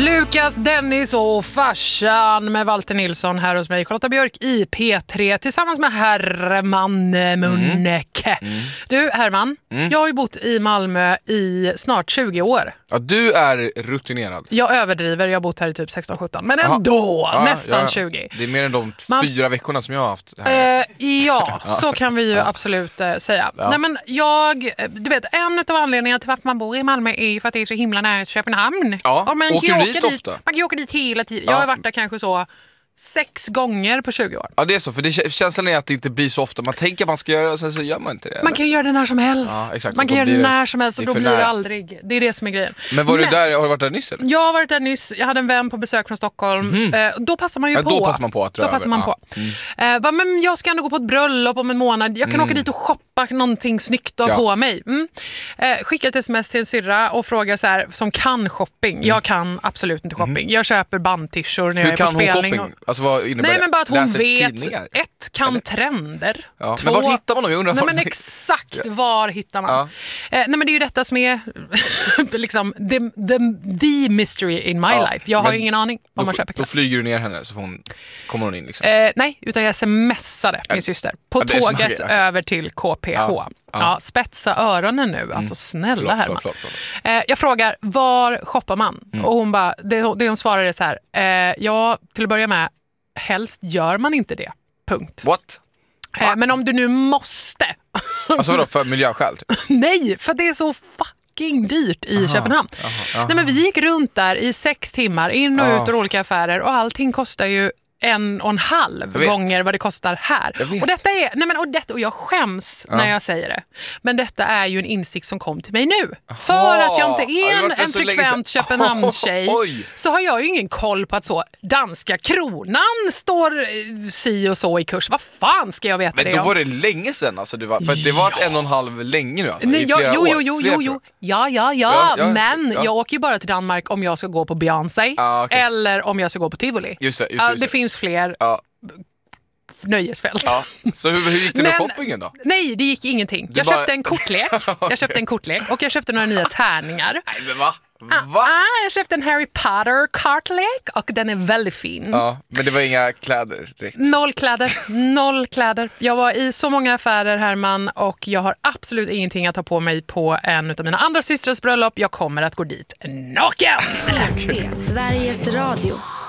Lukas, Dennis och farsan med Walter Nilsson här hos mig, Charlotta Björk i P3 tillsammans med Herman Munneke. Du Herman, jag har ju bott i Malmö i snart 20 år. Ja, du är rutinerad. Jag överdriver, jag har bott här i typ 16-17, men ändå nästan 20. Det är mer än de 4 veckorna som jag har haft här. Ja, så kan vi ju absolut säga. Nej, men du vet, en av anledningarna till varför man bor i Malmö är för att det är så himla nära Köpenhamn. Ja, och man åker du dit ofta? Man kan ju åka dit hela tiden. Jag har varit där kanske så 6 gånger på 20 år. Ja, det är så, för det känslan är att det inte blir så ofta. Man tänker att man ska göra det och sen så gör man inte det. Man kan ju göra det när som helst. Ja, exakt. Man kan göra det när som helst och då blir det aldrig. Det är det som är grejen. Men har du varit där nyss eller? Jag har varit där nyss. Jag hade en vän på besök från Stockholm. Då passar man ju på. Då passar man på att dra men jag ska ändå gå på ett bröllop om en månad. Jag kan åka dit och shoppa någonting snyggt och på mig. Skicka ett sms till en syrra och frågar så här, som kan shopping. Jag kan absolut inte shopping. Jag köper bandtishor när jag är på spelning. Hur kan hon shopping? Alltså vad innebär det? Nej, men bara att hon vet. Tidningar. 1. Kan trender. Ja. 2. Men var hittar man dem? Jag undrar. Nej, men exakt var hittar man. Nej, men det är ju detta som är liksom the mystery in my life. Jag har ju ingen aning om man köper kläder. Då flyger du ner henne så kommer hon in liksom. Nej, utan jag smsade min syster på tåget över till KPH. Ja, spetsa öronen nu, alltså snälla Herman. Förlåt. Jag frågar, var shoppar man? Och hon bara, det hon svarar är så här, ja, till att börja med, helst gör man inte det. Punkt. What? Men om du nu måste. Alltså vadå, för miljöskäl? Nej, för det är så fucking dyrt i Köpenhamn. Nej, men vi gick runt där i 6 timmar, in och ut ur olika affärer och allting kostar ju 1,5 gånger vad det kostar här. Och detta är, och jag skäms när jag säger det. Men detta är ju en insikt som kom till mig nu. För att jag inte är en frekvent Köpenhamn-tjej så har jag ju ingen koll på att så danska kronan står si och så i kurs. Vad fan ska jag veta det om? Men då var det länge sedan alltså, för det var 1,5 länge nu alltså, nej, jo. Ja, men jag åker ju bara till Danmark om jag ska gå på Beyoncé eller om jag ska gå på Tivoli. Just det finns fler nöjesfält. Ja. Så hur gick det med shoppingen då? Nej, det gick ingenting. Jag köpte en kortlek. Jag köpte en kortlek och jag köpte några nya tärningar. Nej, men va? Jag köpte en Harry Potter kartlek och den är väldigt fin. Ja, men det var inga kläder direkt. Noll kläder. Jag var i så många affärer, Herman, och jag har absolut ingenting att ta på mig på en av mina andra systrars bröllop. Jag kommer att gå dit naken. Sveriges Radio.